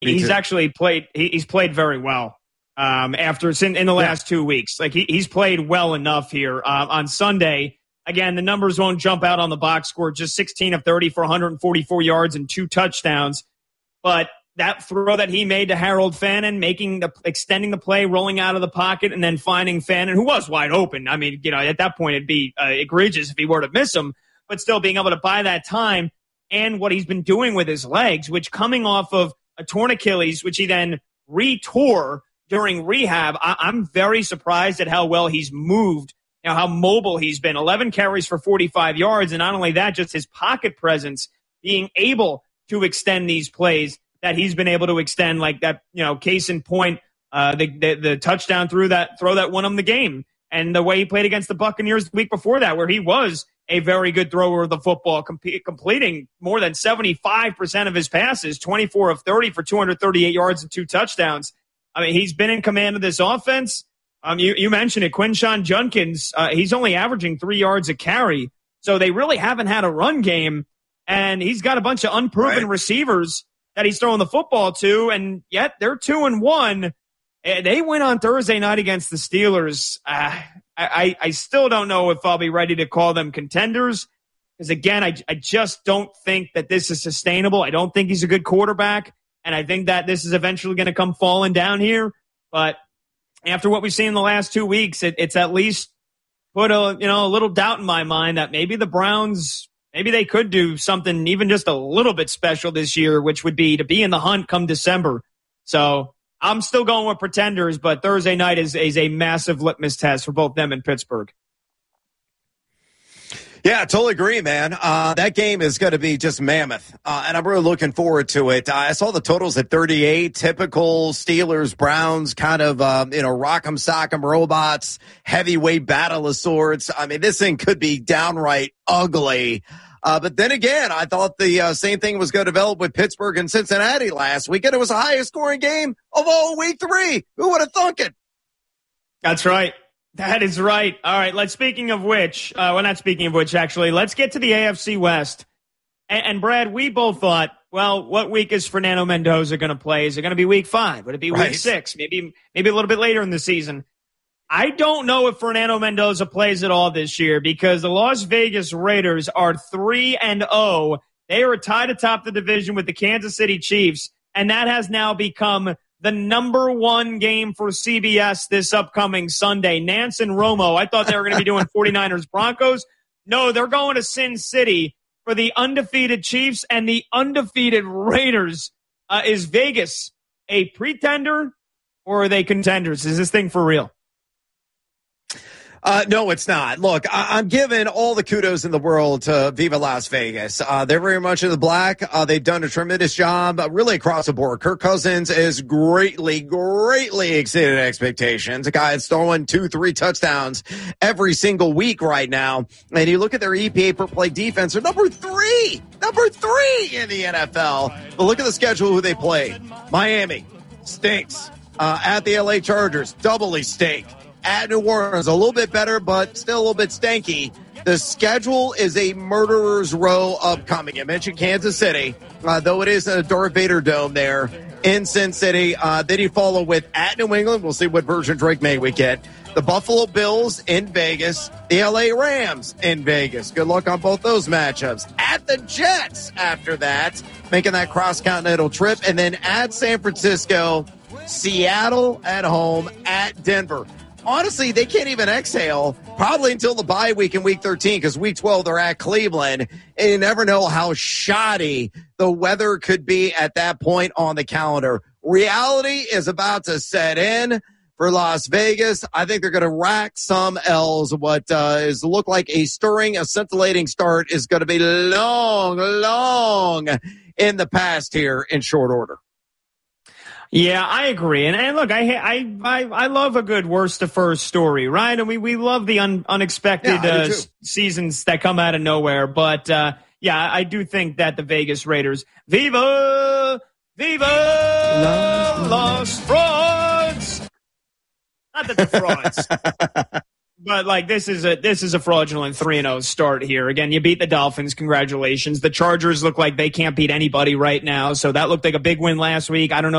He's actually played. He's played very well. In the last 2 weeks, like he's played well enough here. On Sunday, again, the numbers won't jump out on the box score. Just 16 of 30 for 144 yards and 2 touchdowns. But that throw that he made to Harold Fannin, extending the play, rolling out of the pocket, and then finding Fannin, who was wide open. I mean, at that point, it'd be egregious if he were to miss him. But still being able to buy that time and what he's been doing with his legs, which coming off of a torn Achilles, which he then retore during rehab, I'm very surprised at how well he's moved, how mobile he's been. 11 carries for 45 yards, and not only that, just his pocket presence, being able to extend these plays that he's been able to extend, like that, case in point, the touchdown throw that won him the game, and the way he played against the Buccaneers the week before that, where he was a very good thrower of the football, completing more than 75% of his passes, 24 of 30 for 238 yards and 2 touchdowns. I mean, he's been in command of this offense. You mentioned it, Quinshon Judkins. He's only averaging 3 yards a carry, so they really haven't had a run game. And he's got a bunch of unproven receivers that he's throwing the football to, and yet they're 2-1. They win on Thursday night against the Steelers. I still don't know if I'll be ready to call them contenders, because again, I just don't think that this is sustainable. I don't think he's a good quarterback. And I think that this is eventually going to come falling down here. But after what we've seen in the last 2 weeks, it's at least put a little doubt in my mind that maybe the Browns, maybe they could do something even just a little bit special this year, which would be to be in the hunt come December. So I'm still going with pretenders, but Thursday night is a massive litmus test for both them and Pittsburgh. Yeah, totally agree, man. That game is going to be just mammoth, and I'm really looking forward to it. I saw the totals at 38, typical Steelers, Browns, kind of, rock'em sock'em robots, heavyweight battle of sorts. I mean, this thing could be downright ugly. But then again, I thought the same thing was going to develop with Pittsburgh and Cincinnati last weekend. It was the highest scoring game of all week 3. Who would have thunk it? That's right. That is right. All right, let's get to the AFC West. And Brad, we both thought, well, what week is Fernando Mendoza going to play? Is it going to be week 5? Would it be week 6? Maybe a little bit later in the season. I don't know if Fernando Mendoza plays at all this year, because the Las Vegas Raiders are 3-0. They are tied atop the division with the Kansas City Chiefs, and that has now become the number 1 game for CBS this upcoming Sunday. Nance and Romo, I thought they were going to be doing 49ers Broncos. No, they're going to Sin City for the undefeated Chiefs and the undefeated Raiders. Is Vegas a pretender, or are they contenders? Is this thing for real? No, it's not. Look, I'm giving all the kudos in the world to Viva Las Vegas. They're very much in the black. They've done a tremendous job, really across the board. Kirk Cousins is greatly exceeded expectations. A guy that's throwing 2-3 touchdowns every single week right now. And you look at their EPA per play defense, they're number 3 in the NFL. But look at the schedule who they played. Miami stinks. At the LA Chargers, doubly stink. At New Orleans, a little bit better, but still a little bit stanky. The schedule is a murderer's row upcoming. I mentioned Kansas City, though it is a Darth Vader dome there in Sin City. Then you follow with at New England. We'll see what version Drake May we get. The Buffalo Bills in Vegas. The LA Rams in Vegas. Good luck on both those matchups. At the Jets after that, making that cross-continental trip. And then at San Francisco, Seattle at home, at Denver. Honestly, they can't even exhale probably until the bye week in week 13, because week 12 they're at Cleveland, and you never know how shoddy the weather could be at that point on the calendar. Reality is about to set in for Las Vegas. I think they're going to rack some L's. What is look like a scintillating start is going to be long in the past here in short order. Yeah, I agree. And look, I love a good worst to first story, right? And we love the unexpected seasons that come out of nowhere. But, I do think that the Vegas Raiders, Viva Los Frauds! Not that the frauds. But like this is a fraudulent 3-0 start here. Again, you beat the Dolphins. Congratulations. The Chargers look like they can't beat anybody right now. So that looked like a big win last week. I don't know